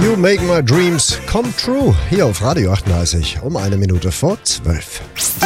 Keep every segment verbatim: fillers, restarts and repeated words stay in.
You Make My Dreams Come True. Hier auf Radio achtunddreißig um eine Minute vor zwölf.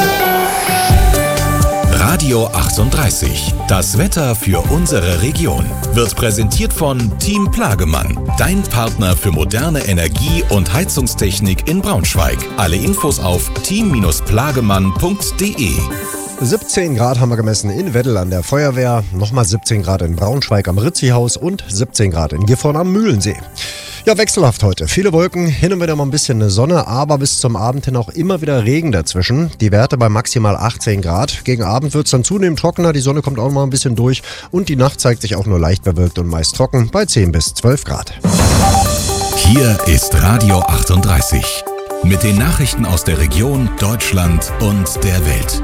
Radio achtunddreißig. Das Wetter für unsere Region wird präsentiert von Team Plagemann. Dein Partner für moderne Energie- und Heizungstechnik in Braunschweig. Alle Infos auf team plagemann punkt de. siebzehn Grad haben wir gemessen in Weddel an der Feuerwehr, nochmal siebzehn Grad in Braunschweig am Ritzi-Haus und siebzehn Grad in Gifhorn am Mühlensee. Ja, wechselhaft heute. Viele Wolken, hin und wieder mal ein bisschen Sonne, aber bis zum Abend hin auch immer wieder Regen dazwischen. Die Werte bei maximal achtzehn Grad. Gegen Abend wird es dann zunehmend trockener, die Sonne kommt auch mal ein bisschen durch und die Nacht zeigt sich auch nur leicht bewölkt und meist trocken bei zehn bis zwölf Grad. Hier ist Radio achtunddreißig mit den Nachrichten aus der Region, Deutschland und der Welt.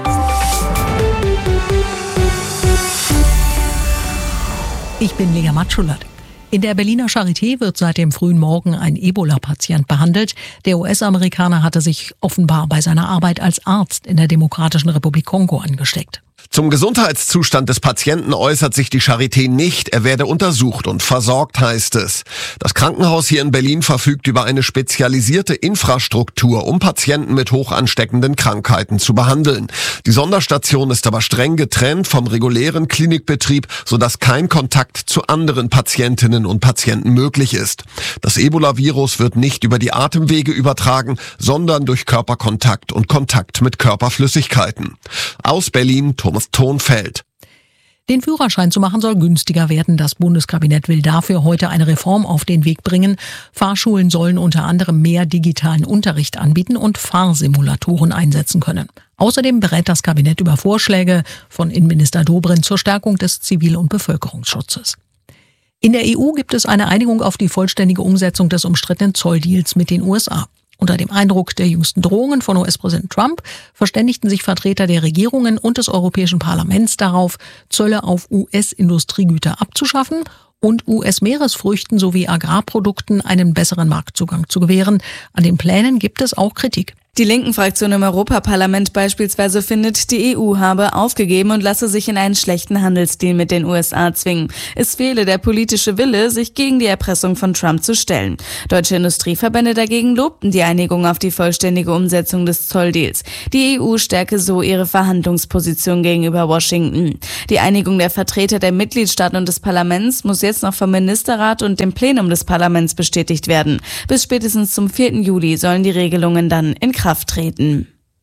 Ich bin Lea Matschulat. In der Berliner Charité wird seit dem frühen Morgen ein Ebola-Patient behandelt. Der U S-Amerikaner hatte sich offenbar bei seiner Arbeit als Arzt in der Demokratischen Republik Kongo angesteckt. Zum Gesundheitszustand des Patienten äußert sich die Charité nicht. Er werde untersucht und versorgt, heißt es. Das Krankenhaus hier in Berlin verfügt über eine spezialisierte Infrastruktur, um Patienten mit hoch ansteckenden Krankheiten zu behandeln. Die Sonderstation ist aber streng getrennt vom regulären Klinikbetrieb, sodass kein Kontakt zu anderen Patientinnen und Patienten möglich ist. Das Ebola-Virus wird nicht über die Atemwege übertragen, sondern durch Körperkontakt und Kontakt mit Körperflüssigkeiten. Aus Berlin, Thomas Thonfeld. Den Führerschein zu machen soll günstiger werden. Das Bundeskabinett will dafür heute eine Reform auf den Weg bringen. Fahrschulen sollen unter anderem mehr digitalen Unterricht anbieten und Fahrsimulatoren einsetzen können. Außerdem berät das Kabinett über Vorschläge von Innenminister Dobrindt zur Stärkung des Zivil- und Bevölkerungsschutzes. In der E U gibt es eine Einigung auf die vollständige Umsetzung des umstrittenen Zolldeals mit den U S A. Unter dem Eindruck der jüngsten Drohungen von U S-Präsident Trump verständigten sich Vertreter der Regierungen und des Europäischen Parlaments darauf, Zölle auf U S-Industriegüter abzuschaffen und U S-Meeresfrüchten sowie Agrarprodukten einen besseren Marktzugang zu gewähren. An den Plänen gibt es auch Kritik. Die Linken-Fraktion im Europaparlament beispielsweise findet, die E U habe aufgegeben und lasse sich in einen schlechten Handelsdeal mit den U S A zwingen. Es fehle der politische Wille, sich gegen die Erpressung von Trump zu stellen. Deutsche Industrieverbände dagegen lobten die Einigung auf die vollständige Umsetzung des Zolldeals. Die E U stärke so ihre Verhandlungsposition gegenüber Washington. Die Einigung der Vertreter der Mitgliedstaaten und des Parlaments muss jetzt noch vom Ministerrat und dem Plenum des Parlaments bestätigt werden. Bis spätestens zum vierten Juli sollen die Regelungen dann in Kraft treten.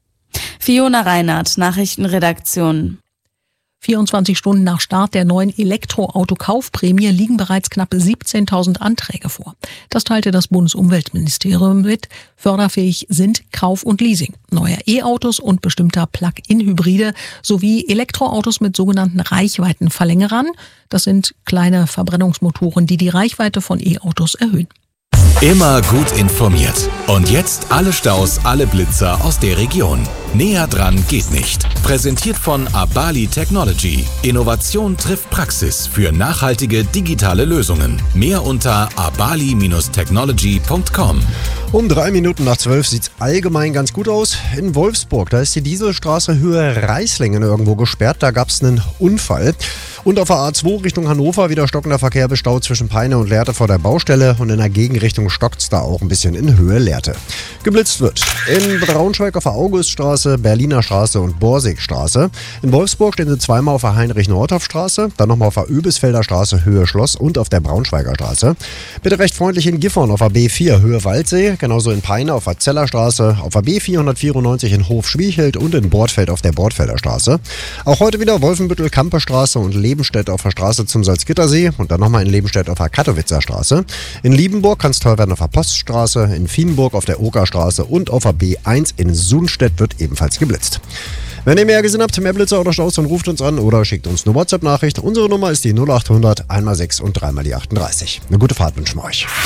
Fiona Reinhardt, Nachrichtenredaktion. vierundzwanzig Stunden nach Start der neuen Elektroauto-Kaufprämie liegen bereits knapp siebzehntausend Anträge vor. Das teilte das Bundesumweltministerium mit. Förderfähig sind Kauf und Leasing neuer E-Autos und bestimmter Plug-in-Hybride sowie Elektroautos mit sogenannten Reichweitenverlängerern. Das sind kleine Verbrennungsmotoren, die die Reichweite von E-Autos erhöhen. Immer gut informiert. Und jetzt alle Staus, alle Blitzer aus der Region. Näher dran geht nicht. Präsentiert von Abali Technology. Innovation trifft Praxis für nachhaltige digitale Lösungen. Mehr unter abali technology punkt com. Um drei Minuten nach zwölf sieht es allgemein ganz gut aus. In Wolfsburg, da ist die Dieselstraße Höhe Reislingen irgendwo gesperrt. Da gab es einen Unfall. Und auf der A zwei Richtung Hannover wieder stockender Verkehr bestaut zwischen Peine und Lehrte vor der Baustelle. Und in der Gegenrichtung stockt es da auch ein bisschen in Höhe Lehrte. Geblitzt wird in Braunschweig auf der Auguststraße, Berliner Straße und Borsigstraße. In Wolfsburg stehen sie zweimal auf der Heinrich-Nordhoff-Straße, dann nochmal auf der Öbisfelder Straße Höhe Schloss und auf der Braunschweiger Straße. Bitte recht freundlich in Gifhorn auf der B vier Höhe Waldsee, genauso in Peine auf der Zellerstraße, auf der B vierhundertvierundneunzig in Hof-Schwiechelt und in Bordfeld auf der Bordfelder Straße. Auch heute wieder Wolfenbüttel, Kamperstraße und Lebenstedt auf der Straße zum Salzgittersee und dann nochmal in Lebenstedt auf der Katowitzer Straße. In Liebenburg kann es teuer werden auf der Poststraße, in Fienburg auf der Okerstraße und auf der B eins in Sunstedt wird ebenfalls geblitzt. Wenn ihr mehr gesehen habt, mehr Blitzer oder Staus, dann ruft uns an oder schickt uns eine WhatsApp-Nachricht. Unsere Nummer ist die null achthundert einmal sechs und dreimal die achtunddreißig. Eine gute Fahrt wünschen wir euch.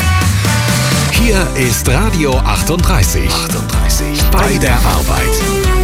Hier ist Radio achtunddreißig. achtunddreißig. Bei der Arbeit.